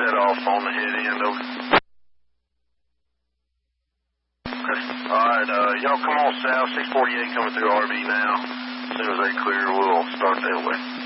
set off on the head end, over. Okay. Alright, y'all come on south, 648 coming through RV now. As soon as they clear, we'll start that way.